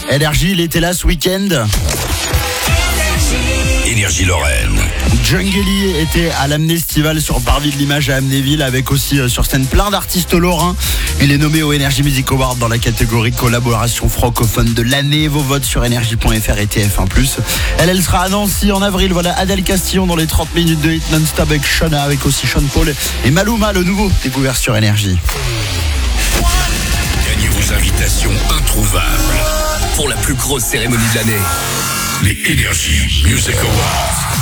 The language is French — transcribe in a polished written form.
Énergie, il était là ce week-end. Énergie Lorraine. Djungeli était à l'Amnestival sur Parvis de l'Image à Amnéville avec aussi sur scène plein d'artistes lorrains. Il est nommé au Energy Music Award dans la catégorie collaboration francophone de l'année. Vos votes sur energy.fr et TF1+. Elle sera à Nancy en avril. Voilà Adèle Castillon dans les 30 minutes de hit non-stop avec Shona, avec aussi Sean Paul et Maluma, le nouveau découvert sur Énergie. Gagnez vos invitations introuvables Pour la plus grosse cérémonie de l'année. les Energy Music Awards.